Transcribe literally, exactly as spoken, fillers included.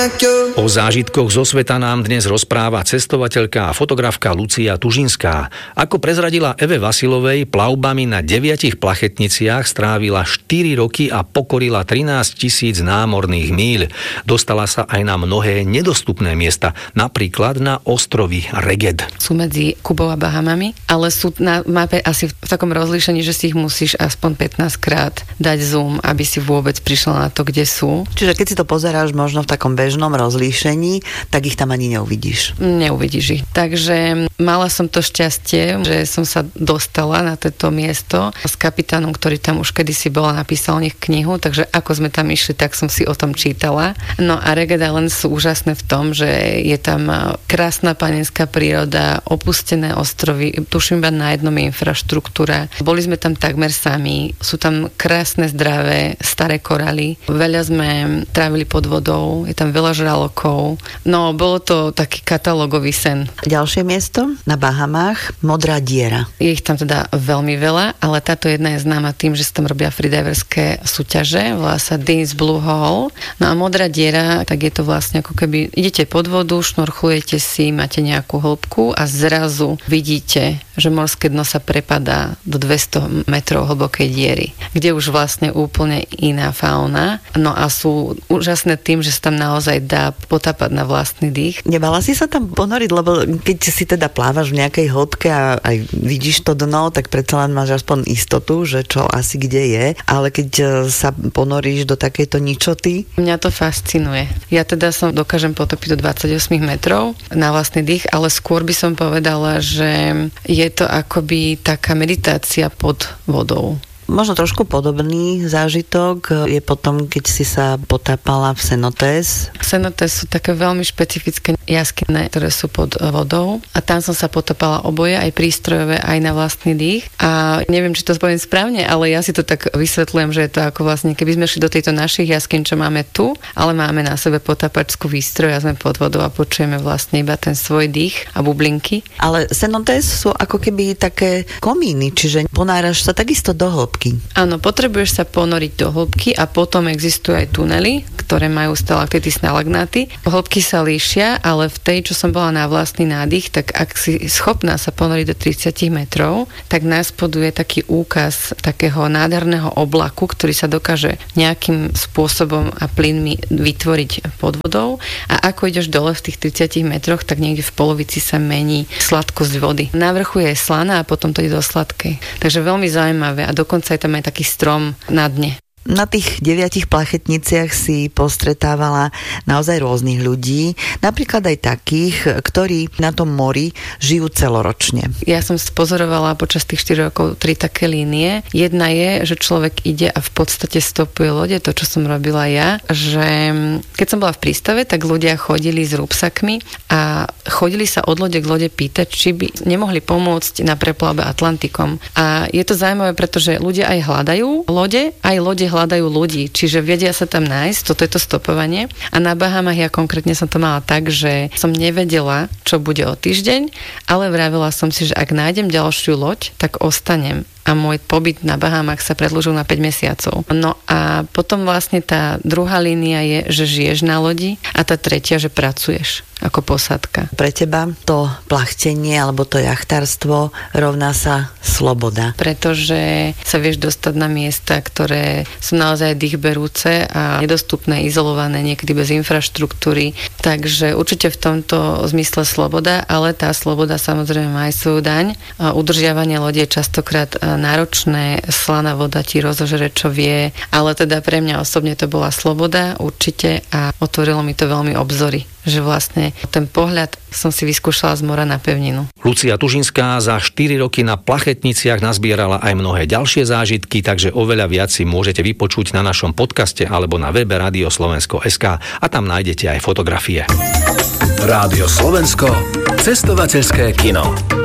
O zážitkoch zo sveta nám dnes rozpráva cestovateľka a fotografka Lucia Tužinská. Ako prezradila Eve Vasilovej, plavbami na deviatich plachetniciach strávila štyri roky a pokorila trinásť tisíc námorných míľ. Dostala sa aj na mnohé nedostupné miesta, napríklad na ostrovy Reged. Sú medzi Kubou a Bahamami, ale sú na mape asi v takom rozlíšení, že si ich musíš aspoň pätnásť krát dať zoom, aby si vôbec prišla na to, kde sú. Čiže keď si to pozeráš možno v takom bežnom rozlíšení, tak ich tam ani neuvidíš. Neuvidíš ich. Takže mala som to šťastie, že som sa dostala na toto miesto s kapitánom, ktorý tam už kedysi bola, napísal o nich knihu, takže ako sme tam išli, tak som si o tom čítala. No a Reged Island sú úžasné v tom, že je tam krásna panenská príroda, opustené ostrovy, tuším iba na jednom je infraštruktúra. Boli sme tam takmer sami, sú tam krásne, zdravé, staré koraly. Veľa sme trávili pod vodou, je tam veľa žralokov. No, bolo to taký katalógový sen. Ďalšie miesto na Bahamách, Modrá diera. Je ich tam teda veľmi veľa, ale táto jedna je známa tým, že sa tam robia freediverské súťaže, volá sa Dean's Blue Hole. No a Modrá diera, tak je to vlastne ako keby idete pod vodu, šnorchlujete si, máte nejakú hĺbku a zrazu vidíte, že morské dno sa prepadá do dvesto metrov hlbokej diery, kde už vlastne úplne iná fauna. No a sú úžasné tým, že sa tam naozaj dá potápať na vlastný dých. Nebala si sa tam ponoriť, lebo keď si teda plávaš v nejakej hĺbke a aj vidíš to dno, tak predsa len máš aspoň istotu, že čo asi kde je, ale keď sa ponoríš do takejto ničoty. Mňa to fascinuje. Ja teda som dokážem potopiť do dvadsaťosem metrov na vlastný dých, ale skôr by som povedala, že je to akoby taká meditácia pod vodou. Možno trošku podobný zážitok je potom, keď si sa potápala v Cenotes. Cenotes sú také veľmi špecifické jaskyne, ktoré sú pod vodou a tam som sa potápala oboje, aj prístrojové, aj na vlastný dých. A neviem, či to poviem správne, ale ja si to tak vysvetľujem, že je to ako vlastne, keby sme šli do tejto našich jaskyn, čo máme tu, ale máme na sebe potápačskú výstroj a sme pod vodou a počujeme vlastne iba ten svoj dých a bublinky. Ale Cenotes sú ako keby také komíny, čiže ponáraš sa takisto do hĺbky. Áno, potrebuješ sa ponoriť do hĺbky a potom existujú aj tunely, ktoré majú stalaktity, stalagnáty. Hĺbky sa líšia, ale v tej, čo som bola na vlastný nádych, tak ak si schopná sa ponoriť do tridsať metrov, tak na spodu je taký úkaz takého nádherného oblaku, ktorý sa dokáže nejakým spôsobom a plynmi vytvoriť pod vodou a ako ideš dole v tých tridsiatich metroch, tak niekde v polovici sa mení sladkosť vody. Na vrchu je slaná a potom to ide do sladkej. Takže veľmi zaujímavé a dokonca je tam aj taký strom na dne. Na tých deviatich plachetniciach si postretávala naozaj rôznych ľudí, napríklad aj takých, ktorí na tom mori žijú celoročne. Ja som spozorovala počas tých štyroch rokov tri také línie. Jedna je, že človek ide a v podstate stopuje lode, to, čo som robila ja, že keď som bola v prístave, tak ľudia chodili s rúbsakmi a chodili sa od lode k lode pýtať, či by nemohli pomôcť na preplavbe Atlantikom. A je to zaujímavé, pretože ľudia aj hľadajú lode, aj lode hľadajú ľudí, čiže vedia sa tam nájsť, toto je to stopovanie. A na Bahamách ja konkrétne som to mala tak, že som nevedela, čo bude o týždeň, ale vravila som si, že ak nájdem ďalšiu loď, tak ostanem. A môj pobyt na Bahamách sa predĺžil na päť mesiacov. No a potom vlastne tá druhá línia je, že žiješ na lodi a tá tretia, že pracuješ ako posádka. Pre teba to plachtenie alebo to jachtárstvo rovná sa sloboda. Pretože sa vieš dostať na miesta, ktoré sú naozaj dýchberúce a nedostupné, izolované, niekedy bez infraštruktúry. Takže určite v tomto zmysle sloboda, ale tá sloboda samozrejme má aj svoju daň. Udržiavanie lode je častokrát náročné, slaná voda ti rozožere, čo vie, ale teda pre mňa osobne to bola sloboda určite a otvorilo mi to veľmi obzory, že vlastne ten pohľad som si vyskúšala z mora na pevninu. Lucia Tužinská za štyri roky na plachetniciach nazbierala aj mnohé ďalšie zážitky, takže oveľa viac si môžete vypočuť na našom podcaste alebo na webe Rádio Slovensko bodka es ká a tam nájdete aj fotografie. Rádio Slovensko, cestovateľské kino.